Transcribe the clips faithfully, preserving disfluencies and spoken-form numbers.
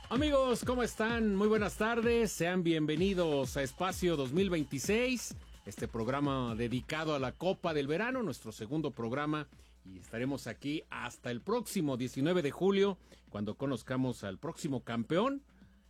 Amigos, ¿cómo están? Muy buenas tardes, sean bienvenidos a Espacio dos mil veintiséis, este programa dedicado a la Copa del Verano, nuestro segundo programa, y estaremos aquí hasta el próximo diecinueve de julio, cuando conozcamos al próximo campeón,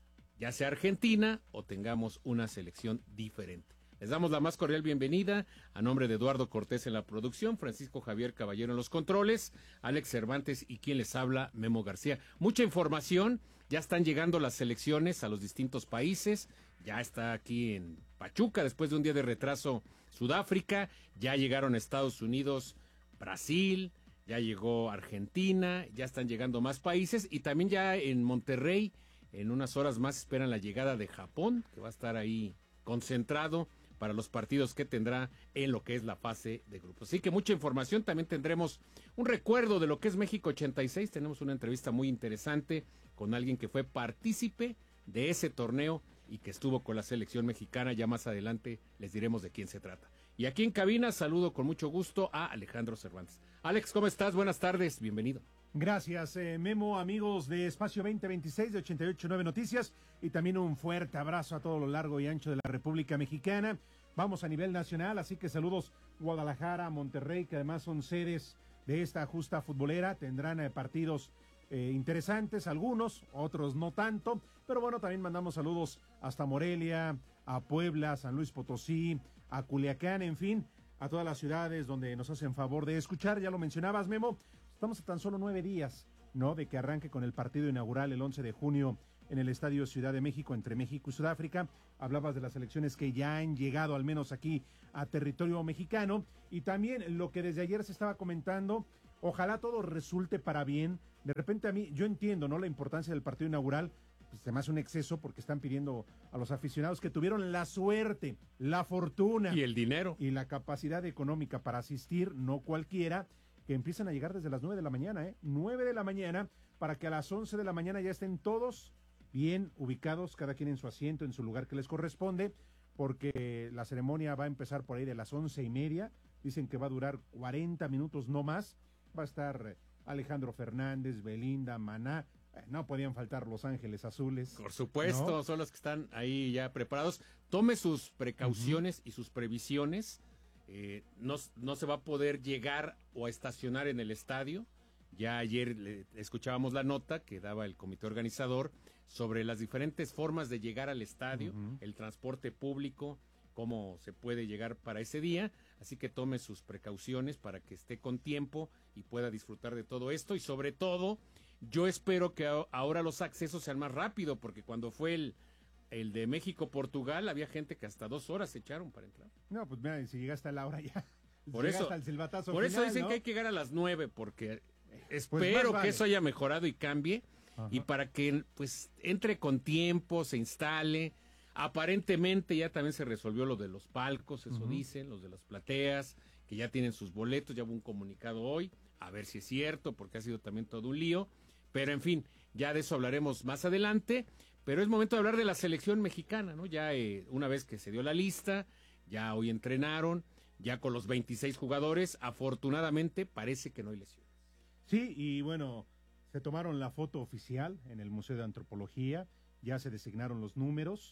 ya sea Argentina o tengamos una selección diferente. Les damos la más cordial bienvenida a nombre de Eduardo Cortés en la producción, Francisco Javier Caballero en los controles, Alex Cervantes y quien les habla, Memo García. Mucha información, ya están llegando las selecciones a los distintos países, ya está aquí en Pachuca después de un día de retraso Sudáfrica, ya llegaron a Estados Unidos, Brasil, ya llegó Argentina, ya están llegando más países y también ya en Monterrey, en unas horas más esperan la llegada de Japón, que va a estar ahí concentrado para los partidos que tendrá en lo que es la fase de grupos. Así que mucha información, también tendremos un recuerdo de lo que es México ochenta y seis, tenemos una entrevista muy interesante con alguien que fue partícipe de ese torneo y que estuvo con la selección mexicana, ya más adelante les diremos de quién se trata. Y aquí en cabina saludo con mucho gusto a Alejandro Cervantes. Alex, ¿cómo estás? Buenas tardes, bienvenido. Gracias, eh, Memo, amigos de Espacio veinte veintiséis de ochenta y ocho punto nueve Noticias, y también un fuerte abrazo a todo lo largo y ancho de la República Mexicana. Vamos a nivel nacional, así que saludos Guadalajara, Monterrey, que además son sedes de esta justa futbolera, tendrán eh, partidos eh, interesantes, algunos, otros no tanto, pero bueno, también mandamos saludos hasta Morelia, a Puebla, San Luis Potosí, a Culiacán, en fin, a todas las ciudades donde nos hacen favor de escuchar. Ya lo mencionabas, Memo, estamos a tan solo nueve días, ¿no?, de que arranque con el partido inaugural el once de junio en el Estadio Ciudad de México, entre México y Sudáfrica. Hablabas de las selecciones que ya han llegado al menos aquí a territorio mexicano, y también lo que desde ayer se estaba comentando, ojalá todo resulte para bien. De repente a mí, yo entiendo, ¿no?, la importancia del partido inaugural, pues se me hace un exceso porque están pidiendo a los aficionados que tuvieron la suerte, la fortuna y el dinero y la capacidad económica para asistir, no cualquiera, que empiezan a llegar desde las nueve de la mañana, ¿eh? nueve de la mañana, para que a las once de la mañana ya estén todos bien ubicados, cada quien en su asiento, en su lugar que les corresponde, porque la ceremonia va a empezar por ahí de las once y media, dicen que va a durar cuarenta minutos no más, va a estar Alejandro Fernández, Belinda, Maná, eh, no podían faltar Los Ángeles Azules. Por supuesto, ¿no? Son los que están ahí ya preparados. Tome sus precauciones uh-huh. y sus previsiones, eh, no, no se va a poder llegar o a estacionar en el estadio. Ya ayer le escuchábamos la nota que daba el comité organizador sobre las diferentes formas de llegar al estadio, uh-huh. el transporte público, cómo se puede llegar para ese día, así que tome sus precauciones para que esté con tiempo y pueda disfrutar de todo esto, y sobre todo, yo espero que ahora los accesos sean más rápido, porque cuando fue el, el de México-Portugal, había gente que hasta dos horas se echaron para entrar. No, pues mira, si llega hasta la hora ya, por eso, hasta el silbatazo por final, eso dicen, ¿no?, que hay que llegar a las nueve, porque espero pues vale. que eso haya mejorado y cambie, ajá. y para que pues entre con tiempo, se instale. Aparentemente ya también se resolvió lo de los palcos, eso uh-huh. dicen, los de las plateas, que ya tienen sus boletos, ya hubo un comunicado hoy, a ver si es cierto, porque ha sido también todo un lío, pero en fin, ya de eso hablaremos más adelante, pero es momento de hablar de la selección mexicana, ¿no? Ya eh, una vez que se dio la lista, ya hoy entrenaron, ya con los veintiséis jugadores, afortunadamente parece que no hay lesiones. Sí, y bueno, se tomaron la foto oficial en el Museo de Antropología, ya se designaron los números,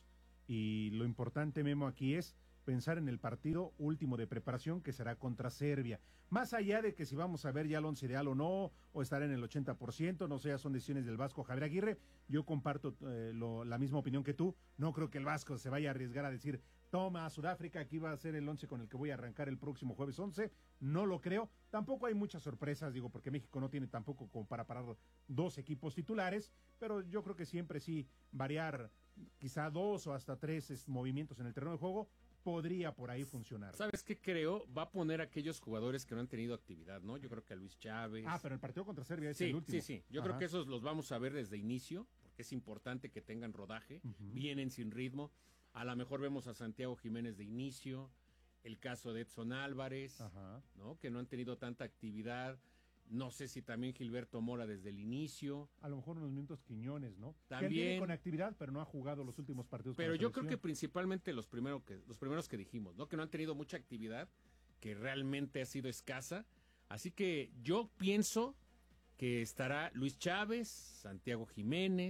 y lo importante, Memo, aquí es pensar en el partido último de preparación, que será contra Serbia. Más allá de que si vamos a ver ya el once ideal o no, o estar en el ochenta por ciento, no sé, ya son decisiones del Vasco Javier Aguirre, yo comparto eh, lo, la misma opinión que tú, no creo que el Vasco se vaya a arriesgar a decir, toma, Sudáfrica, aquí va a ser el once con el que voy a arrancar el próximo jueves once, no lo creo, tampoco hay muchas sorpresas, digo, porque México no tiene tampoco como para parar dos equipos titulares, pero yo creo que siempre sí variar quizá dos o hasta tres movimientos en el terreno de juego, podría por ahí funcionar. ¿Sabes qué creo? Va a poner a aquellos jugadores que no han tenido actividad, ¿no? Yo creo que a Luis Chávez. Ah, pero el partido contra Serbia es sí, el último. Sí, sí, yo Ajá. creo que esos los vamos a ver desde inicio, porque es importante que tengan rodaje, uh-huh. vienen sin ritmo. A lo mejor vemos a Santiago Jiménez de inicio, el caso de Edson Álvarez, Ajá. ¿no? Que no han tenido tanta actividad. No sé si también Gilberto Mora desde el inicio. A lo mejor unos minutos Quiñones, ¿no? También. Que él viene con actividad, pero no ha jugado los últimos partidos. Pero yo creo que principalmente los, primero que los primeros que dijimos, ¿no? Que no han tenido mucha actividad, que realmente ha sido escasa. Así que yo pienso que estará Luis Chávez, Santiago Jiménez,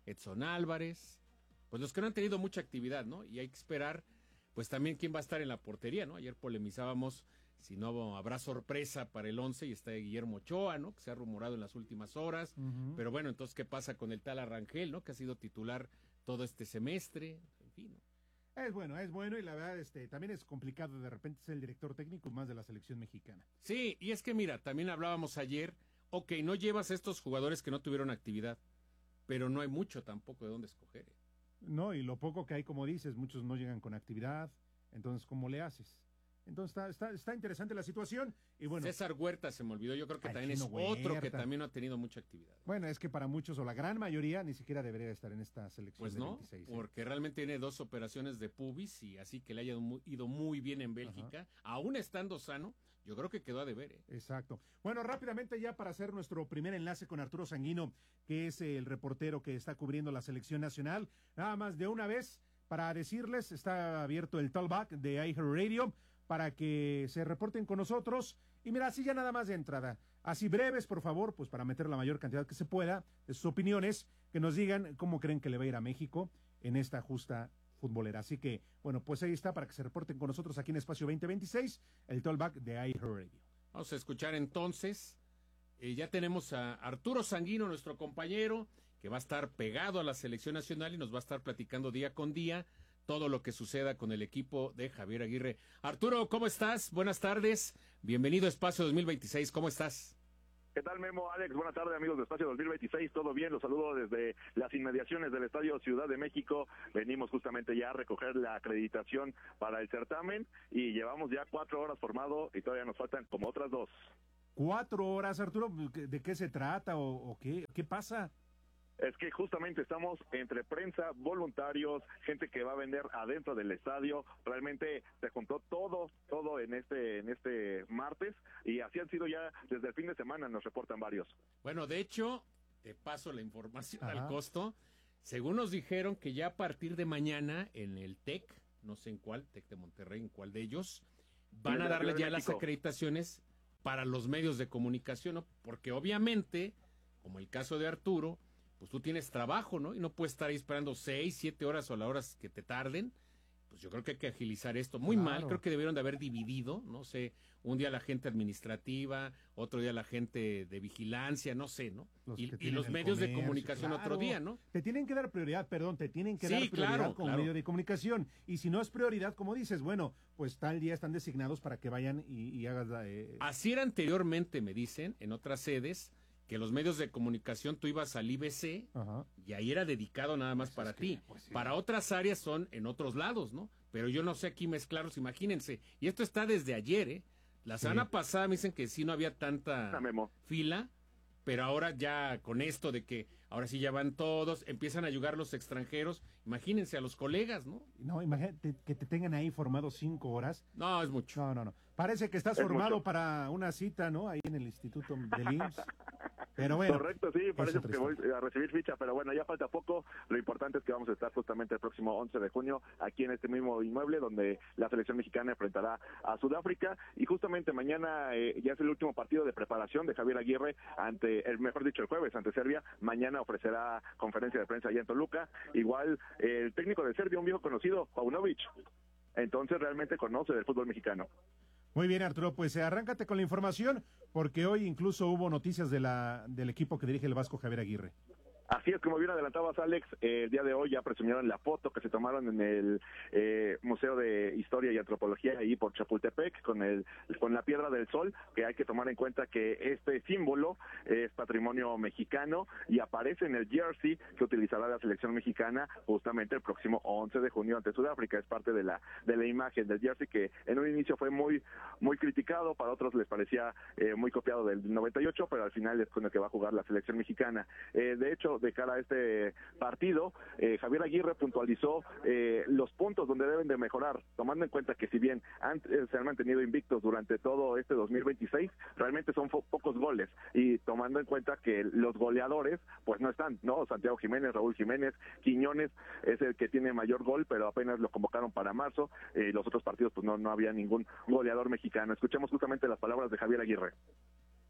Edson Álvarez, pues los que no han tenido mucha actividad, ¿no? Y hay que esperar, pues también quién va a estar en la portería, ¿no? Ayer polemizábamos si no habrá sorpresa para el once y está Guillermo Ochoa, ¿no? Que se ha rumorado en las últimas horas, uh-huh. Pero bueno, entonces, ¿qué pasa con el tal Arrangel, ¿no? Que ha sido titular todo este semestre, en fin, ¿no? Es bueno, es bueno y la verdad este también es complicado de repente ser el director técnico más de la selección mexicana. Sí, y es que mira, también hablábamos ayer, ok, no llevas a estos jugadores que no tuvieron actividad, pero no hay mucho tampoco de dónde escoger. ¿eh? No, y lo poco que hay, como dices, muchos no llegan con actividad, entonces, ¿cómo le haces? Entonces está, está, está interesante la situación y bueno. César Huerta se me olvidó, yo creo que también es Huerta. Otro que también no ha tenido mucha actividad. Bueno, es que para muchos o la gran mayoría ni siquiera debería estar en esta selección pues de no, veintiséis. ¿eh? Porque realmente tiene dos operaciones de pubis y así que le haya ido muy bien en Bélgica, ajá. Aún estando sano, yo creo que quedó a deber. ¿eh? Exacto. Bueno, rápidamente ya para hacer nuestro primer enlace con Arturo Sanguino, que es el reportero que está cubriendo la selección nacional, nada más de una vez para decirles, está abierto el talkback de iHeartRadio para que se reporten con nosotros. Y mira, así ya nada más de entrada. Así breves, por favor, pues para meter la mayor cantidad que se pueda de sus opiniones, que nos digan cómo creen que le va a ir a México en esta justa futbolera. Así que, bueno, pues ahí está para que se reporten con nosotros aquí en Espacio veinte veintiséis, el talkback de iHeartRadio. Vamos a escuchar entonces. Eh, ya tenemos a Arturo Sanguino, nuestro compañero, que va a estar pegado a la selección nacional y nos va a estar platicando día con día todo lo que suceda con el equipo de Javier Aguirre. Arturo, ¿cómo estás? Buenas tardes. Bienvenido a Espacio dos mil veintiséis. ¿Cómo estás? ¿Qué tal, Memo? Alex, buenas tardes, amigos de Espacio dos mil veintiséis. ¿Todo bien? Los saludo desde las inmediaciones del Estadio Ciudad de México. Venimos justamente ya a recoger la acreditación para el certamen y llevamos ya cuatro horas formado y todavía nos faltan como otras dos. ¿Cuatro horas, Arturo? ¿De qué se trata o, o qué, qué pasa? Es que justamente estamos entre prensa, voluntarios, gente que va a vender adentro del estadio. Realmente se juntó todo, todo en este, en este martes y así han sido ya desde el fin de semana, nos reportan varios. Bueno, de hecho, te paso la información Ajá. al costo. Según nos dijeron que ya a partir de mañana en el TEC, no sé en cuál, TEC de Monterrey, en cuál de ellos, van a darle ya las acreditaciones para los medios de comunicación, ¿no? Porque obviamente, como el caso de Arturo, pues tú tienes trabajo, ¿no? Y no puedes estar ahí esperando seis, siete horas o las horas que te tarden. Pues yo creo que hay que agilizar esto. Muy claro. mal, creo que debieron de haber dividido, no sé, un día la gente administrativa, otro día la gente de vigilancia, no sé, ¿no? Los y, y los medios comercio, de comunicación claro. Otro día, ¿no? Te tienen que dar prioridad, perdón, te tienen que sí, dar prioridad claro, como claro. medio de comunicación. Y si no es prioridad, como dices, bueno, pues tal día están designados para que vayan y, y hagas la... Eh... Así era anteriormente, me dicen, en otras sedes, que los medios de comunicación tú ibas al I B C Ajá. Y ahí era dedicado nada más pues para es que, ti. Pues sí. Para otras áreas son en otros lados, ¿no? Pero yo no sé aquí mezclarlos, imagínense. Y esto está desde ayer, ¿eh? La sí. semana pasada me dicen que sí no había tanta fila, pero ahora ya con esto de que ahora sí ya van todos, empiezan a ayudar los extranjeros, imagínense a los colegas, ¿no? No, imagínate que te tengan ahí formados cinco horas. No, es mucho. No, no, no. Parece que estás es formado mucho. Para una cita, ¿no? Ahí en el Instituto del I M S S. Pero bueno. Correcto, sí, parece que voy a recibir ficha, pero bueno, ya falta poco. Lo importante es que vamos a estar justamente el próximo once de junio aquí en este mismo inmueble donde la selección mexicana enfrentará a Sudáfrica y justamente mañana eh, ya es el último partido de preparación de Javier Aguirre ante, el mejor dicho, el jueves ante Serbia. Mañana ofrecerá conferencia de prensa allá en Toluca. Igual eh, el técnico de Serbia, un viejo conocido, Paunovic. Entonces realmente conoce del fútbol mexicano. Muy bien, Arturo, pues arráncate con la información, porque hoy incluso hubo noticias de la del equipo que dirige el Vasco Javier Aguirre. Así es, como bien adelantabas, Alex, eh, el día de hoy ya presumieron la foto que se tomaron en el eh, Museo de Historia y Antropología ahí por Chapultepec con el con la Piedra del Sol, que hay que tomar en cuenta que este símbolo es patrimonio mexicano y aparece en el jersey que utilizará la selección mexicana justamente el próximo once de junio ante Sudáfrica. Es parte de la de la imagen del jersey que en un inicio fue muy muy criticado, para otros les parecía eh, muy copiado del noventa y ocho, pero al final es con el que va a jugar la selección mexicana. Eh, de hecho, de cara a este partido, eh, Javier Aguirre puntualizó eh, los puntos donde deben de mejorar, tomando en cuenta que si bien han, eh, se han mantenido invictos durante todo este dos mil veintiséis, realmente son fo- pocos goles, y tomando en cuenta que los goleadores pues no están, ¿no? Santiago Jiménez, Raúl Jiménez, Quiñones es el que tiene mayor gol, pero apenas lo convocaron para marzo, eh, los otros partidos pues no, no había ningún goleador mexicano. Escuchemos justamente las palabras de Javier Aguirre.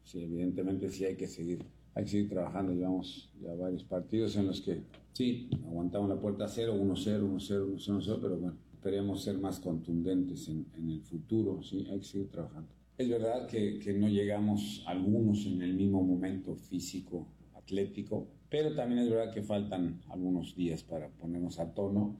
Sí, evidentemente sí hay que seguir, hay que seguir trabajando. Llevamos ya varios partidos en los que sí, aguantamos la puerta a cero, uno cero, uno cero, uno cero, uno cero, pero bueno, esperemos ser más contundentes en, en el futuro, sí, hay que seguir trabajando. Es verdad que, que no llegamos algunos en el mismo momento físico, atlético, pero también es verdad que faltan algunos días para ponernos a tono.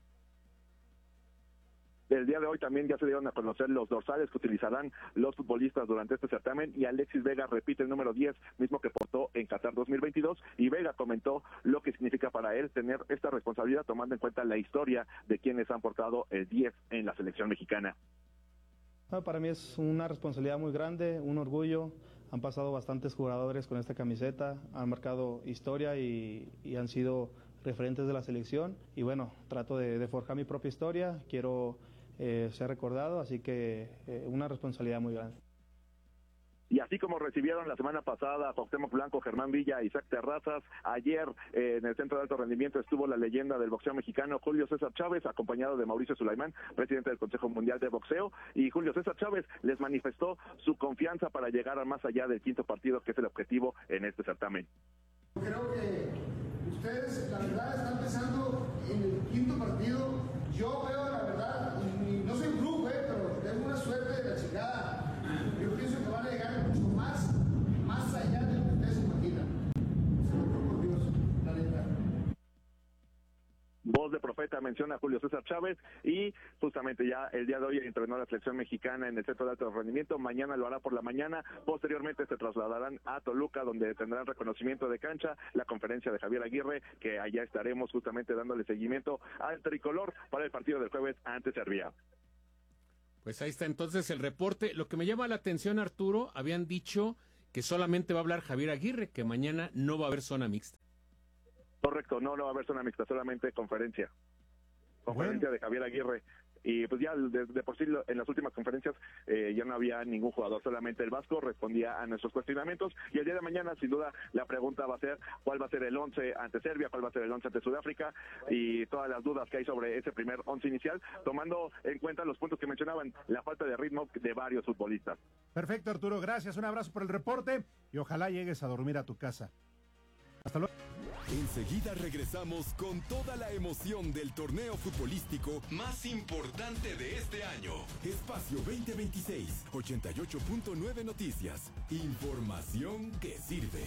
El día de hoy también ya se dieron a conocer los dorsales que utilizarán los futbolistas durante este certamen y Alexis Vega repite el número diez, mismo que portó en Qatar dos mil veintidós, y Vega comentó lo que significa para él tener esta responsabilidad tomando en cuenta la historia de quienes han portado el diez en la selección mexicana. Para mí es una responsabilidad muy grande, un orgullo. Han pasado bastantes jugadores con esta camiseta, han marcado historia y, y han sido referentes de la selección. Y bueno, trato de, de forjar mi propia historia, quiero eh, ser recordado, así que eh, una responsabilidad muy grande. Y así como recibieron la semana pasada a Cuauhtémoc Blanco, Germán Villa y Isaac Terrazas, ayer eh, en el Centro de Alto Rendimiento estuvo la leyenda del boxeo mexicano Julio César Chávez, acompañado de Mauricio Sulaimán, presidente del Consejo Mundial de Boxeo, y Julio César Chávez les manifestó su confianza para llegar a más allá del quinto partido, que es el objetivo en este certamen. Creo que ustedes, la verdad, están pensando en el quinto partido. Yo veo, la verdad, y no soy brujo, eh, pero tengo una suerte de la chingada. Yo pienso que van a llegar mucho más, más allá de lo que ustedes se imaginan. Se lo juro por Dios, la neta. Voz de profeta menciona a Julio César Chávez y justamente ya el día de hoy entrenó la selección mexicana en el Centro de Alto Rendimiento. Mañana lo hará por la mañana. Posteriormente se trasladarán a Toluca, donde tendrán reconocimiento de cancha, la conferencia de Javier Aguirre, que allá estaremos justamente dándole seguimiento al tricolor para el partido del jueves ante Serbia. Pues ahí está entonces el reporte. Lo que me llama la atención, Arturo, habían dicho que solamente va a hablar Javier Aguirre, que mañana no va a haber zona mixta. Correcto, no, no va a haber zona mixta, solamente conferencia. Conferencia bueno. de Javier Aguirre. Y pues ya de, de por sí en las últimas conferencias eh, ya no había ningún jugador, solamente el Vasco respondía a nuestros cuestionamientos. Y el día de mañana, sin duda, la pregunta va a ser cuál va a ser el once ante Serbia, cuál va a ser el once ante Sudáfrica y todas las dudas que hay sobre ese primer once inicial, tomando en cuenta los puntos que mencionaban, la falta de ritmo de varios futbolistas. Perfecto, Arturo, gracias, un abrazo por el reporte y ojalá llegues a dormir a tu casa. Hasta luego. Enseguida regresamos con toda la emoción del torneo futbolístico más importante de este año. Espacio veinte veintiséis, ochenta y ocho punto nueve Noticias. Información que sirve.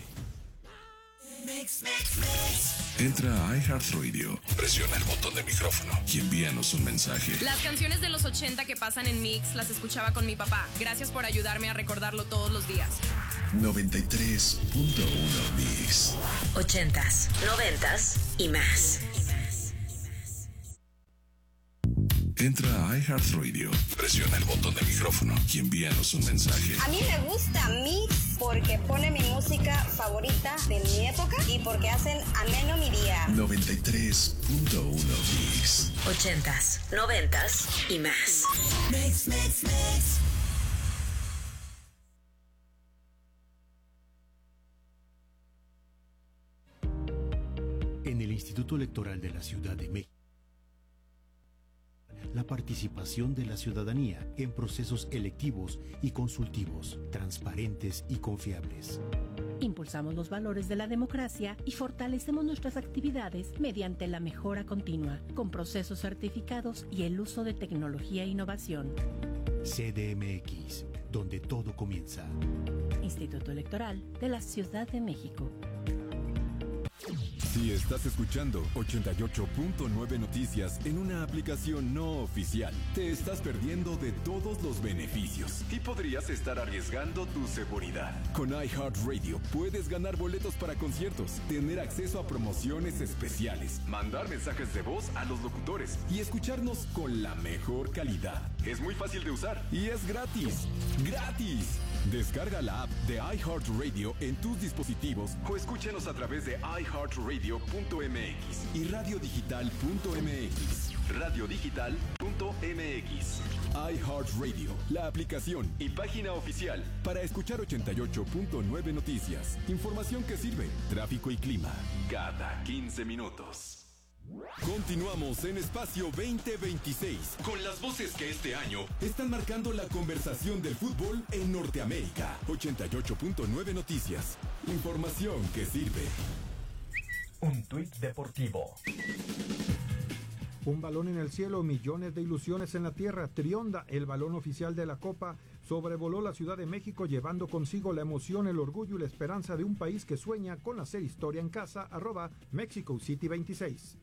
Mix, mix, mix. Entra a iHeartRadio, presiona el botón de micrófono y envíanos un mensaje. Las canciones de los ochenta que pasan en Mix las escuchaba con mi papá. Gracias por ayudarme a recordarlo todos los días. noventa y tres punto uno Mix. Ochentas, noventas y más. Entra a iHeartRadio, presiona el botón de micrófono y envíanos un mensaje. A mí me gusta Mix porque pone mi música favorita de mi época y porque hacen ameno mi día. noventa y tres punto uno Mix. Ochentas, noventas y más. Mix, mix, mix. En el Instituto Electoral de la Ciudad de México, la participación de la ciudadanía en procesos electivos y consultivos, transparentes y confiables. Impulsamos los valores de la democracia y fortalecemos nuestras actividades mediante la mejora continua, con procesos certificados y el uso de tecnología e innovación. C D M X, donde todo comienza. Instituto Electoral de la Ciudad de México. Si estás escuchando ochenta y ocho punto nueve Noticias en una aplicación no oficial, te estás perdiendo de todos los beneficios y podrías estar arriesgando tu seguridad. Con iHeartRadio puedes ganar boletos para conciertos, tener acceso a promociones especiales, mandar mensajes de voz a los locutores y escucharnos con la mejor calidad. Es muy fácil de usar y es gratis. ¡Gratis! Descarga la app de iHeartRadio en tus dispositivos o escúchenos a través de iHeartRadio punto m x y radio digital punto m x. radio digital punto m x. iHeartRadio, la aplicación y página oficial para escuchar ochenta y ocho punto nueve Noticias. Información que sirve, tráfico y clima, cada quince minutos. Continuamos en Espacio veinte veintiséis con las voces que este año están marcando la conversación del fútbol en Norteamérica. ochenta y ocho punto nueve Noticias. Información que sirve. Un tuit deportivo. Un balón en el cielo, millones de ilusiones en la tierra. Trionda, el balón oficial de la Copa, sobrevoló la Ciudad de México llevando consigo la emoción, el orgullo y la esperanza de un país que sueña con hacer historia en casa. Arroba Mexico City veintiséis.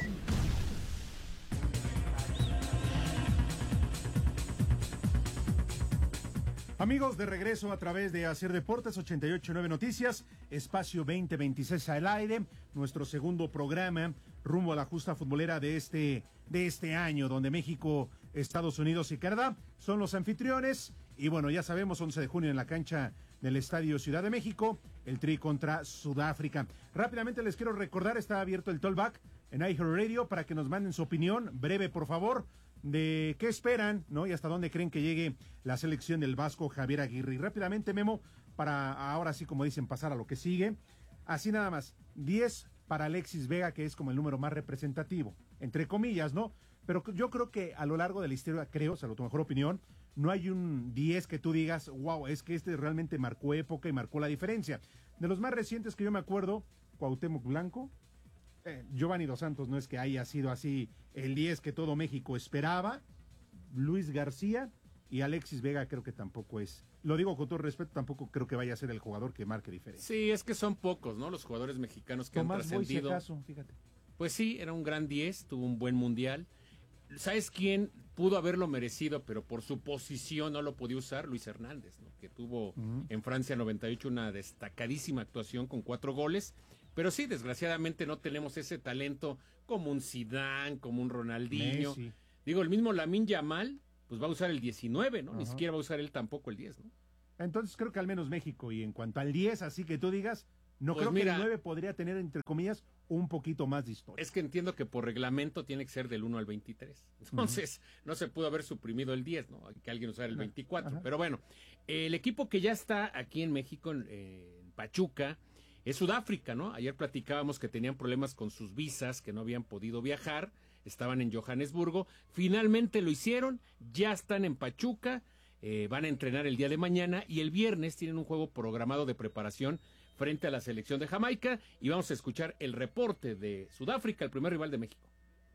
Amigos, de regreso a través de Hacer Deportes, ochenta y ocho punto nueve Noticias, Espacio veinte veintiséis al aire, nuestro segundo programa rumbo a la justa futbolera de este, de este año, donde México, Estados Unidos y Canadá son los anfitriones. Y bueno, ya sabemos, once de junio en la cancha del Estadio Ciudad de México, el Tri contra Sudáfrica. Rápidamente les quiero recordar, está abierto el Tollback en iHeartRadio para que nos manden su opinión, breve por favor, de qué esperan, ¿no? Y hasta dónde creen que llegue la selección del Vasco Javier Aguirre. Y rápidamente, Memo, para ahora sí, como dicen, pasar a lo que sigue. Así nada más, diez para Alexis Vega, que es como el número más representativo, entre comillas, ¿no? Pero yo creo que a lo largo de la historia, creo, o sea, tu mejor opinión, no hay un diez que tú digas, wow, es que este realmente marcó época y marcó la diferencia. De los más recientes que yo me acuerdo, Cuauhtémoc Blanco, eh, Giovanni Dos Santos no es que haya sido así el diez que todo México esperaba, Luis García y Alexis Vega creo que tampoco es, lo digo con todo respeto, tampoco creo que vaya a ser el jugador que marque diferencia. Sí, es que son pocos, ¿no? Los jugadores mexicanos que Tomás han trascendido. Boy, si acaso, fíjate. Pues sí, era un gran diez, tuvo un buen mundial. ¿Sabes quién pudo haberlo merecido, pero por su posición no lo podía usar? Luis Hernández, ¿no? Que tuvo uh-huh. en Francia noventa y ocho una destacadísima actuación con cuatro goles. Pero sí, desgraciadamente no tenemos ese talento como un Zidane, como un Ronaldinho. Messi. Digo, el mismo Lamine Yamal, pues va a usar el diecinueve, ¿no? Uh-huh. Ni siquiera va a usar él tampoco el diez, ¿no? Entonces creo que al menos México, y en cuanto al diez, así que tú digas, no pues creo mira, que el nueve podría tener, entre comillas, un poquito más de historia. Es que entiendo que por reglamento tiene que ser del uno al veintitrés. Entonces, uh-huh. no se pudo haber suprimido el diez, ¿no? Que alguien usara el veinticuatro. Uh-huh. Pero bueno, el equipo que ya está aquí en México, en, eh, en Pachuca, es Sudáfrica, ¿no? Ayer platicábamos que tenían problemas con sus visas, que no habían podido viajar, estaban en Johannesburgo, finalmente lo hicieron, ya están en Pachuca, eh, van a entrenar el día de mañana y el viernes tienen un juego programado de preparación frente a la selección de Jamaica y vamos a escuchar el reporte de Sudáfrica, el primer rival de México.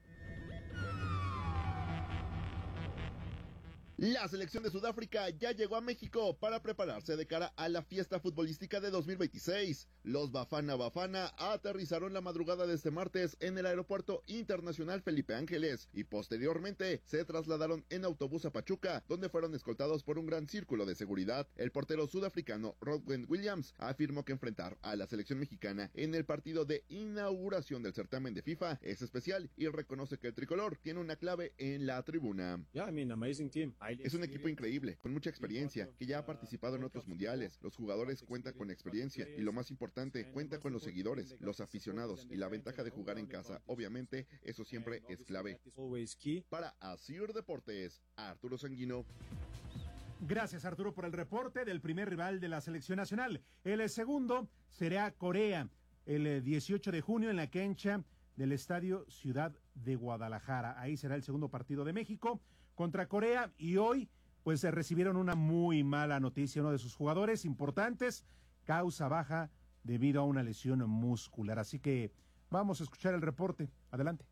La selección de Sudáfrica ya llegó a México para prepararse de cara a la fiesta futbolística de dos mil veintiséis. Los Bafana Bafana aterrizaron la madrugada de este martes en el Aeropuerto Internacional Felipe Ángeles y posteriormente se trasladaron en autobús a Pachuca, donde fueron escoltados por un gran círculo de seguridad. El portero sudafricano Rodwin Williams afirmó que enfrentar a la selección mexicana en el partido de inauguración del certamen de FIFA es especial y reconoce que el tricolor tiene una clave en la tribuna. Yeah, I mean, amazing team. Es un equipo increíble, con mucha experiencia, que ya ha participado en otros mundiales. Los jugadores cuentan con experiencia y lo más importante, cuenta con los seguidores, los aficionados y la ventaja de jugar en casa. Obviamente, eso siempre es clave. Para Asir Deportes, Arturo Sanguino. Gracias, Arturo, por el reporte del primer rival de la selección nacional. El segundo será Corea, el dieciocho de junio en la cancha del Estadio Ciudad de Guadalajara. Ahí será el segundo partido de México contra Corea, y hoy pues se recibieron una muy mala noticia. Uno de sus jugadores importantes causa baja debido a una lesión muscular, así que vamos a escuchar el reporte. Adelante.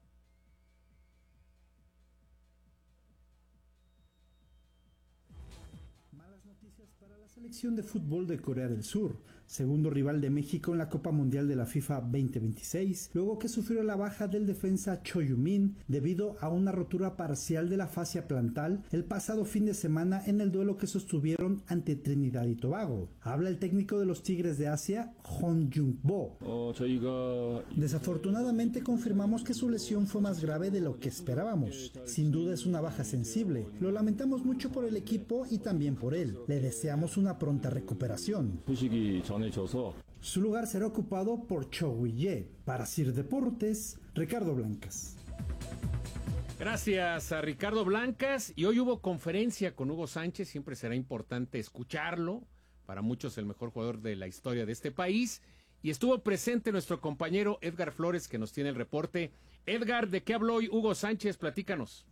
Malas noticias para la selección de fútbol de Corea del Sur, segundo rival de México en la Copa Mundial de la FIFA veinte veintiséis, luego que sufrió la baja del defensa Cho Yu-min debido a una rotura parcial de la fascia plantar el pasado fin de semana en el duelo que sostuvieron ante Trinidad y Tobago. Habla el técnico de los Tigres de Asia, Hong Jung-bo. Desafortunadamente confirmamos que su lesión fue más grave de lo que esperábamos. Sin duda es una baja sensible. Lo lamentamos mucho por el equipo y también por él. Le deseamos una pronta recuperación. Su lugar será ocupado por Cho Wi-ye. Para Sir Deportes, Ricardo Blancas. Gracias a Ricardo Blancas. Y hoy hubo conferencia con Hugo Sánchez. Siempre será importante escucharlo. Para muchos el mejor jugador de la historia de este país. y estuvo presente nuestro compañero Edgar Flores, que nos tiene el reporte. Edgar, ¿de qué habló hoy Hugo Sánchez? Platícanos.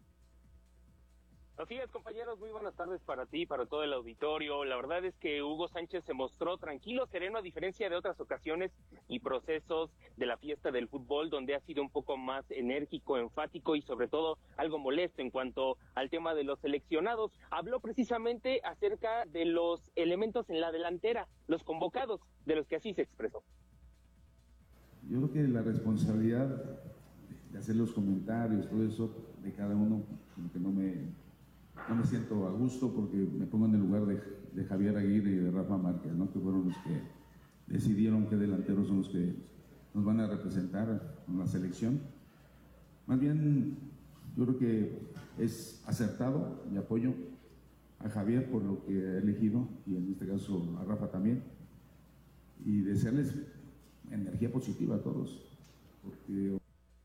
Así es, compañeros, muy buenas tardes para ti, para todo el auditorio. La verdad es que Hugo Sánchez se mostró tranquilo, sereno, a diferencia de otras ocasiones y procesos de la fiesta del fútbol, donde ha sido un poco más enérgico, enfático y sobre todo algo molesto en cuanto al tema de los seleccionados. Habló precisamente acerca de los elementos en la delantera, los convocados, de los que así se expresó. Yo creo que la responsabilidad de hacer los comentarios, todo eso, de cada uno, como que no me... No me siento a gusto porque me pongo en el lugar de, de Javier Aguirre y de Rafa Márquez, ¿no? Que fueron los que decidieron qué delanteros son los que nos van a representar en la selección. Más bien, yo creo que es acertado y apoyo a Javier por lo que ha elegido, y en este caso a Rafa también, y desearles energía positiva a todos, porque...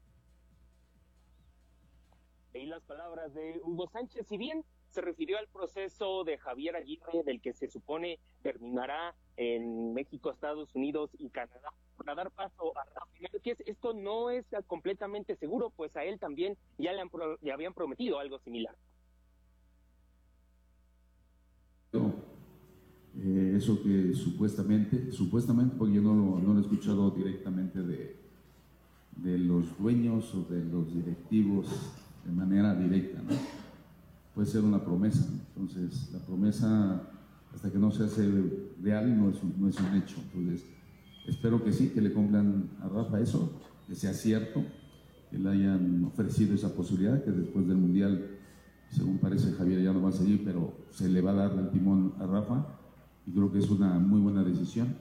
Y las palabras de Hugo Sánchez, si bien se refirió al proceso de Javier Aguirre, del que se supone terminará en México, Estados Unidos y Canadá, para dar paso a Rafa Márquez, esto no es completamente seguro, pues a él también ya le, han pro, le habían prometido algo similar. Eh, eso que supuestamente, supuestamente, porque yo no lo, no lo he escuchado directamente de, de los dueños o de los directivos de manera directa, ¿no? Puede ser una promesa, entonces la promesa hasta que no se hace real no es un, no es un hecho. Entonces espero que sí, que le cumplan a Rafa eso, que sea cierto, que le hayan ofrecido esa posibilidad, que después del Mundial, según parece, Javier ya no va a seguir, pero se le va a dar el timón a Rafa, y creo que es una muy buena decisión.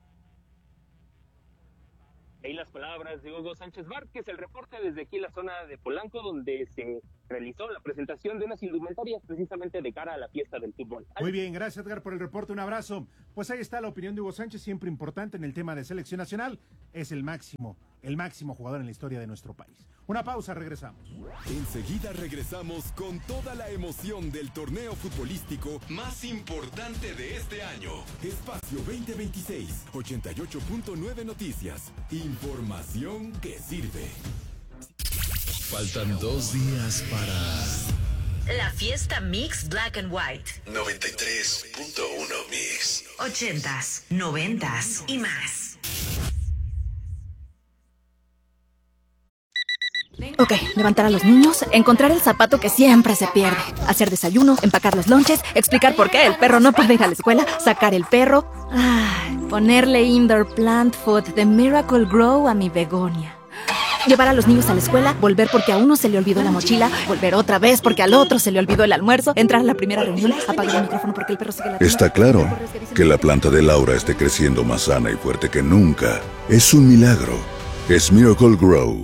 Ahí las palabras de Hugo Sánchez Márquez, el reporte desde aquí en la zona de Polanco, donde se realizó la presentación de unas indumentarias precisamente de cara a la fiesta del fútbol. Muy bien, gracias Edgar por el reporte, un abrazo. Pues ahí está la opinión de Hugo Sánchez, siempre importante en el tema de selección nacional, es el máximo, el máximo jugador en la historia de nuestro país. Una pausa, regresamos. Enseguida regresamos con toda la emoción del torneo futbolístico más importante de este año. Espacio veinte veintiséis, ochenta y ocho punto nueve Noticias. Información que sirve. Faltan dos días para... La fiesta Mix Black and White. noventa y tres punto uno Mix. Ochentas, noventas y más. Ok, levantar a los niños, encontrar el zapato que siempre se pierde, hacer desayuno, empacar los lonches, explicar por qué el perro no puede ir a la escuela, sacar el perro, ay, ponerle indoor plant food de Miracle Grow a mi begonia. Llevar a los niños a la escuela, volver porque a uno se le olvidó la mochila, volver otra vez porque al otro se le olvidó el almuerzo, entrar a la primera reunión, apagar el micrófono porque el perro sigue ladrando. Está claro que la planta de Laura esté creciendo más sana y fuerte que nunca. Es un milagro. Es Miracle Grow.